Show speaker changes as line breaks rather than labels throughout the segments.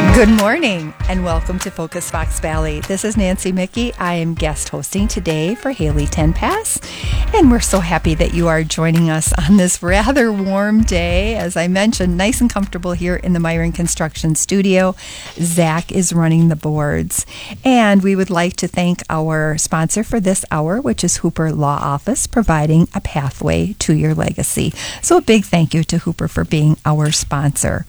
Good morning and welcome to Focus Fox Valley. This is Nancy Mickey. I am guest hosting today for Haley Tenpass, and we're so happy that you are joining us on this rather warm day. As I mentioned, nice and comfortable here in the Myron Construction Studio. Zach is running the boards, and we would like to thank our sponsor for this hour, which is Hooper Law Office, providing a pathway to your legacy. So a big thank you to Hooper for being our sponsor.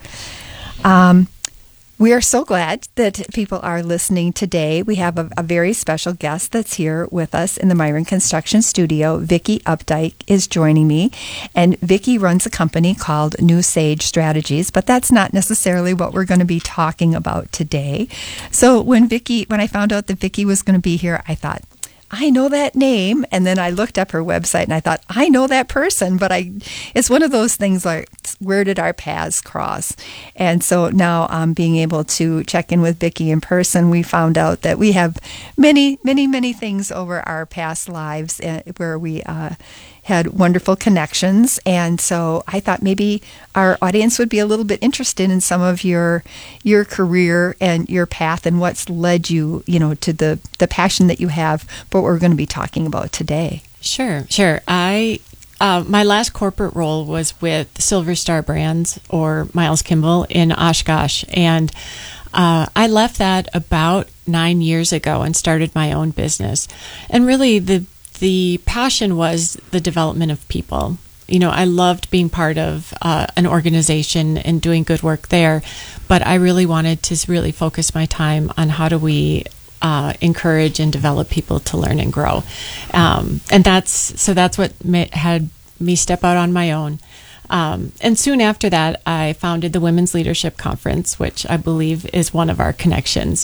We are so glad that people are listening today. We have a very special guest that's here with us in the Myron Construction Studio. Vicki Updike is joining me, and Vicki runs a company called New Sage Strategies, but that's not necessarily what we're going to be talking about today. So when I found out that Vicki was going to be here, I thought, I know that name. And then I looked up her website and I thought, I know that person. But it's one of those things like, where did our paths cross? And so now being able to check in with Vicki in person, we found out that we have many, many, many things over our past lives where we had wonderful connections. And so I thought maybe our audience would be a little bit interested in some of your career and your path and what's led you, to the passion that you have for what we're going to be talking about today.
Sure. My last corporate role was with Silver Star Brands, or Miles Kimball, in Oshkosh. And I left that about 9 years ago and started my own business. And really the passion was the development of people. I loved being part of an organization and doing good work there, but I really wanted to really focus my time on how do we encourage and develop people to learn and grow. And that's what had me step out on my own. And soon after that, I founded the Women's Leadership Conference, which I believe is one of our connections.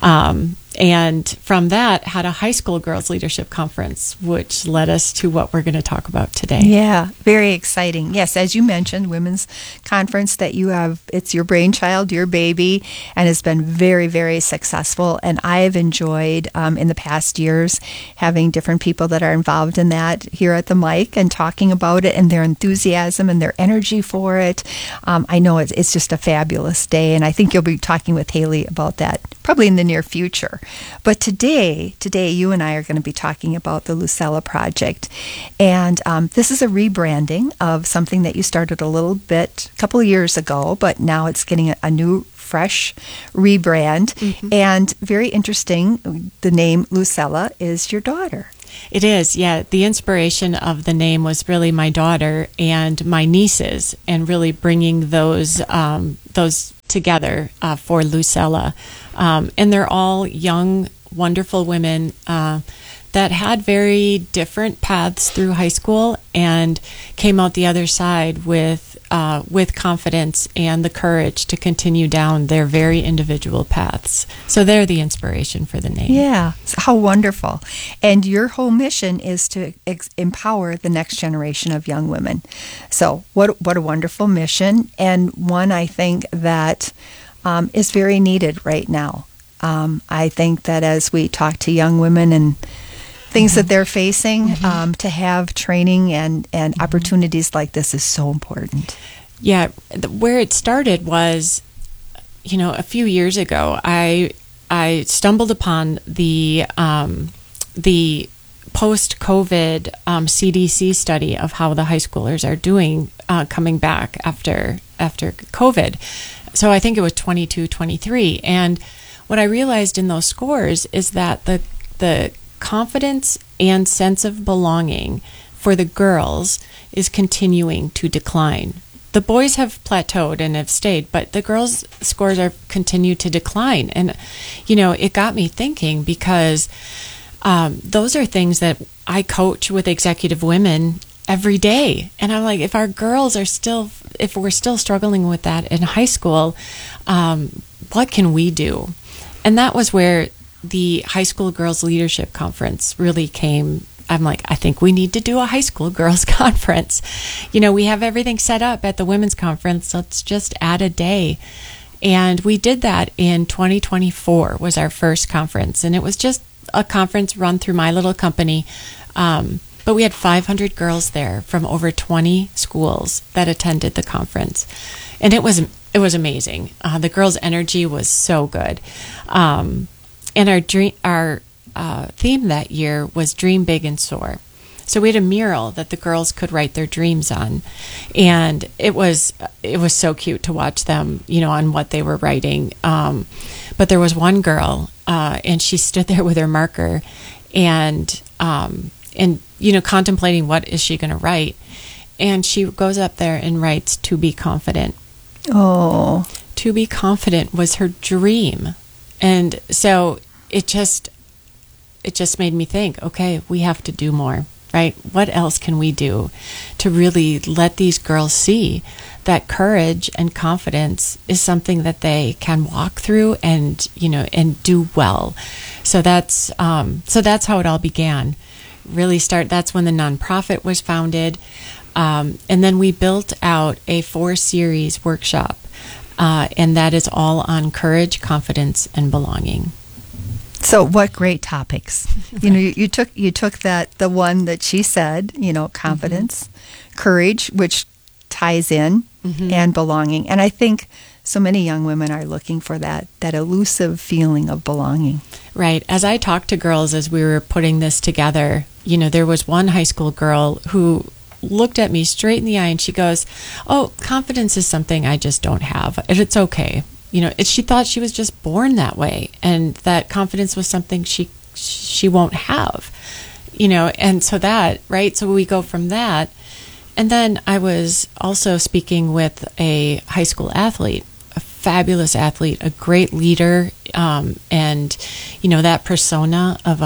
And from that, had a high school girls leadership conference, which led us to what we're going to talk about today.
Yeah, very exciting. Yes, as you mentioned, women's conference that you have, it's your brainchild, your baby, and has been very, very successful. And I have enjoyed in the past years having different people that are involved in that here at the mic and talking about it and their enthusiasm and their energy for it. I know it's just a fabulous day, and I think you'll be talking with Haley about that probably in the near future. But today you and I are going to be talking about the Lucella Project. And this is a rebranding of something that you started a couple of years ago, but now it's getting a new, fresh rebrand. Mm-hmm. And very interesting, the name Lucella is your daughter.
It is, yeah. The inspiration of the name was really my daughter and my nieces, and really bringing those together for Lucella. And they're all young, wonderful women that had very different paths through high school and came out the other side with confidence and the courage to continue down their very individual paths. So they're the inspiration for the name.
Yeah, how wonderful. And your whole mission is to empower the next generation of young women. So what a wonderful mission, and one I think that is very needed right now. I think that as we talk to young women and things that they're facing, to have training and opportunities like this is so important.
Yeah, where it started was, a few years ago, I stumbled upon the post-COVID CDC study of how the high schoolers are doing coming back after COVID. So I think it was 22, 23. And what I realized in those scores is that the confidence and sense of belonging for the girls is continuing to decline. The boys have plateaued and have stayed, but the girls' scores are continued to decline. And, it got me thinking, because those are things that I coach with executive women every day. And I'm like, if we're still struggling with that in high school, what can we do? And that was where the High School Girls Leadership Conference really came. I'm like, I think we need to do a high school girls conference. We have everything set up at the women's conference. Let's just add a day. And we did that in 2024 was our first conference. And it was just a conference run through my little company. But we had 500 girls there from over 20 schools that attended the conference. And it was it was amazing. The girls' energy was so good. And our theme that year was Dream Big and Soar. So we had a mural that the girls could write their dreams on, and it was so cute to watch them, on what they were writing. But there was one girl, and she stood there with her marker, and contemplating what is she going to write, and she goes up there and writes "To be confident."
Oh,
to be confident was her dream, and so it just made me think, okay, we have to do more. Right? What else can we do to really let these girls see that courage and confidence is something that they can walk through and do well? So that's how it all began. That's when the nonprofit was founded. And then we built out a 4-series workshop, and that is all on courage, confidence, and belonging.
So what great topics. You took the one that she said, confidence, courage, which ties in, and belonging. And I think so many young women are looking for that elusive feeling of belonging.
Right. As I talked to girls as we were putting this together, there was one high school girl who looked at me straight in the eye and she goes, "Oh, confidence is something I just don't have. And it's okay." She thought she was just born that way, and that confidence was something she won't have, and so that, right? So we go from that. And then I was also speaking with a high school athlete, a fabulous athlete, a great leader, and that persona of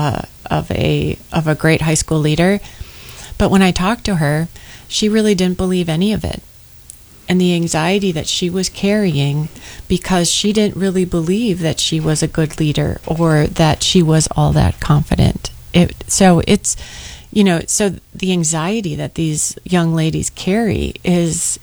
a great high school leader. But when I talked to her, she really didn't believe any of it. And the anxiety that she was carrying because she didn't really believe that she was a good leader or that she was all that confident. So the anxiety that these young ladies carry is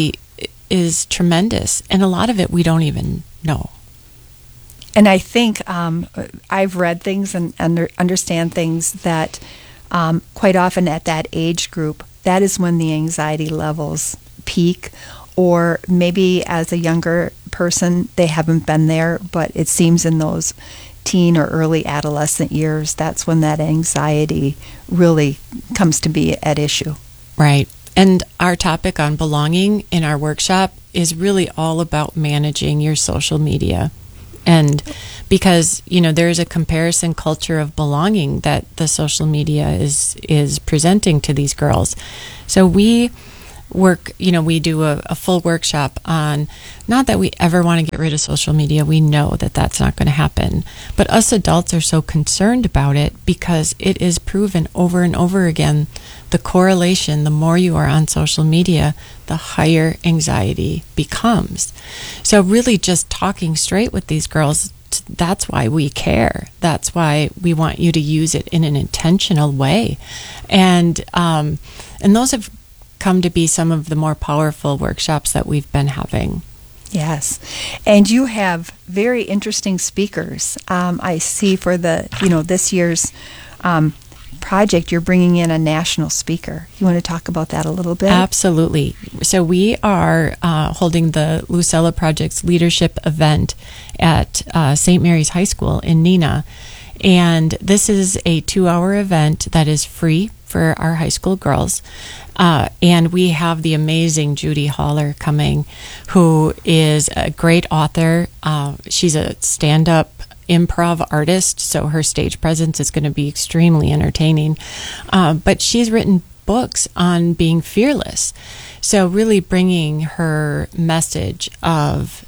tremendous. And a lot of it we don't even know.
And I think I've read things and understand things that quite often at that age group, that is when the anxiety levels peak, or maybe as a younger person they haven't been there, but it seems in those teen or early adolescent years, that's when that anxiety really comes to be at issue.
Right. And our topic on belonging in our workshop is really all about managing your social media. And because, there's a comparison culture of belonging that the social media is presenting to these girls. So we do a full workshop on, not that we ever want to get rid of social media. We know that that's not going to happen. But us adults are so concerned about it because it is proven over and over again, the correlation, the more you are on social media, the higher anxiety becomes. So really just talking straight with these girls, that's why we care. That's why we want you to use it in an intentional way. And those have come to be some of the more powerful workshops that we've been having.
Yes. And you have very interesting speakers. I see for this year's project, you're bringing in a national speaker. You want to talk about that a little bit?
Absolutely. So we are holding the Lucella Project's leadership event at St. Mary's High School in Neenah. And this is a 2-hour event that is free for our high school girls. And we have the amazing Judy Haller coming, who is a great author. She's a stand-up improv artist, so her stage presence is going to be extremely entertaining. But she's written books on being fearless. So really bringing her message of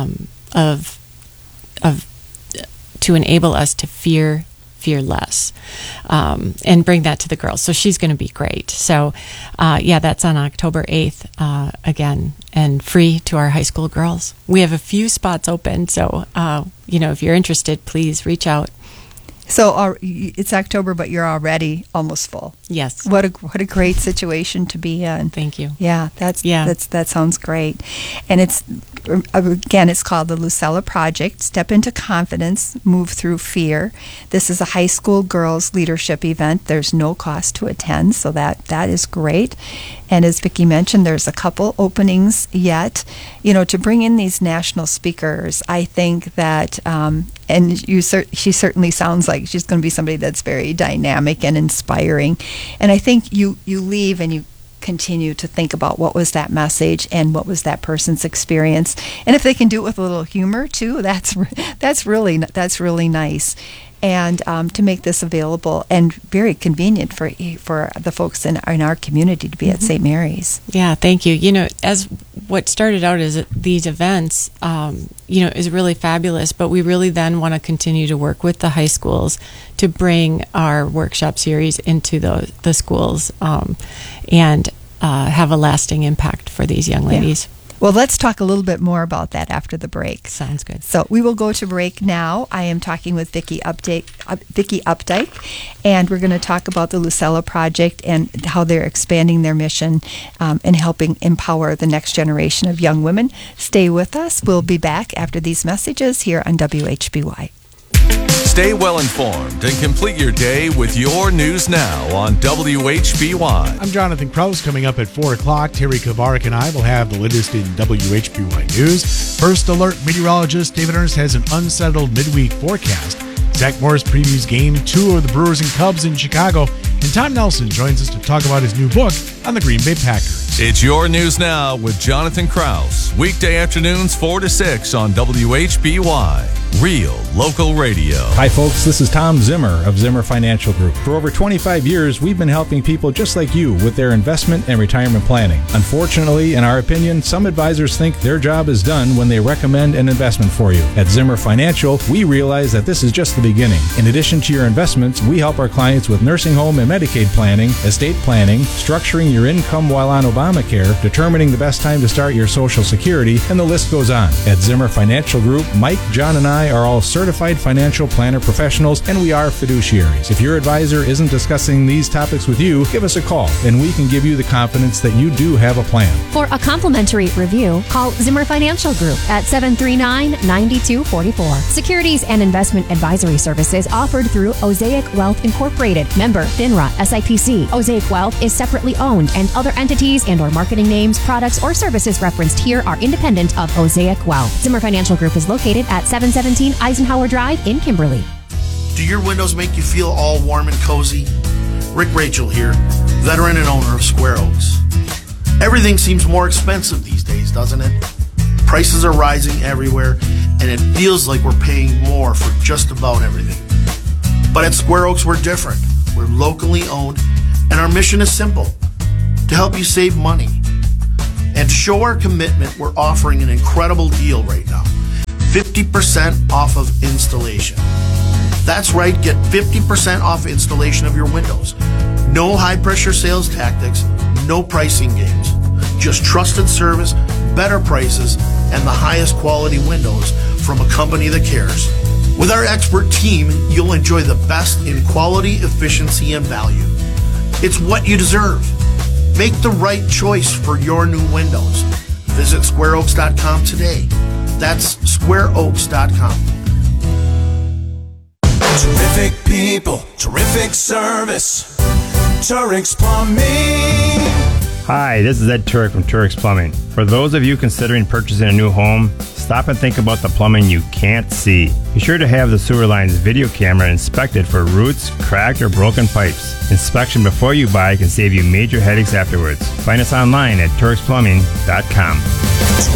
to enable us to fear less, and bring that to the girls. So she's going to be great. So, that's on October 8th, again, and free to our high school girls. We have a few spots open. So, if you're interested, please reach out.
So it's October, but you're already almost full.
Yes.
What a great situation to be in.
Thank you.
Yeah, that sounds great. And it's called the Lucella Project. Step into confidence, move through fear. This is a high school girls leadership event. There's no cost to attend, so that is great. And as Vicki mentioned, there's a couple openings yet. To bring in these national speakers, I think that, she certainly sounds like she's going to be somebody that's very dynamic and inspiring. And I think you leave and you continue to think about what was that message and what was that person's experience. And if they can do it with a little humor too, that's really nice. And to make this available and very convenient for the folks in our community to be at St. Mary's.
Yeah, thank you. As what started out as these events, is really fabulous, but we really then want to continue to work with the high schools to bring our workshop series into the schools and have a lasting impact for these young ladies.
Yeah. Well, let's talk a little bit more about that after the break.
Sounds good. So
we will go to break now. I am talking with Vicki Updike, and we're going to talk about the Lucella Project and how they're expanding their mission and helping empower the next generation of young women. Stay with us. We'll be back after these messages here on WHBY.
Stay well informed and complete your day with your News Now on WHBY.
I'm Jonathan Krause. Coming up at 4 o'clock, Terry Kovarik and I will have the latest in WHBY News. First Alert meteorologist David Ernst has an unsettled midweek forecast. Zach Morris previews Game 2 of the Brewers and Cubs in Chicago. And Tom Nelson joins us to talk about his new book on the Green Bay Packers.
It's your News Now with Jonathan Krause. Weekday afternoons 4 to 6 on WHBY. Real local radio.
Hi folks, this is Tom Zimmer of Zimmer Financial Group. For over 25 years, we've been helping people just like you with their investment and retirement planning. Unfortunately, in our opinion, some advisors think their job is done when they recommend an investment for you. At Zimmer Financial, we realize that this is just the beginning. In addition to your investments, we help our clients with nursing home and Medicaid planning, estate planning, structuring your income while on Obamacare, determining the best time to start your Social Security, and the list goes on. At Zimmer Financial Group, Mike, John, and I are all certified financial planner professionals, and we are fiduciaries. If your advisor isn't discussing these topics with you, give us a call, and we can give you the confidence that you do have a plan.
For a complimentary review, call Zimmer Financial Group at 739-9244. Securities and investment advisory services offered through Osaic Wealth Incorporated. Member FINRA SIPC. Osaic Wealth is separately owned, and other entities and/or marketing names, products, or services referenced here are independent of Osaic Wealth. Zimmer Financial Group is located at 717 Eisenhower Drive in Kimberly.
Do your windows make you feel all warm and cozy? Rick Rachel here, veteran and owner of Square Oaks. Everything seems more expensive these days, doesn't it? Prices are rising everywhere, and it feels like we're paying more for just about everything. But at Square Oaks, we're different. We're locally owned, and our mission is simple: to help you save money. And to show our commitment, we're offering an incredible deal right now. 50% off of installation. That's right, get 50% off installation of your windows. No high-pressure sales tactics, no pricing games. Just trusted service, better prices, and the highest quality windows from a company that cares. With our expert team, you'll enjoy the best in quality, efficiency, and value. It's what you deserve. Make the right choice for your new windows. Visit squareoaks.com today. That's squareoaks.com.
Terrific people, terrific service. Turix Plumbing.
Hi, this is Ed Turek from Turix Plumbing. For those of you considering purchasing a new home, stop and think about the plumbing you can't see. Be sure to have the sewer line's video camera inspected for roots, cracked, or broken pipes. Inspection before you buy can save you major headaches afterwards. Find us online at TurixPlumbing.com.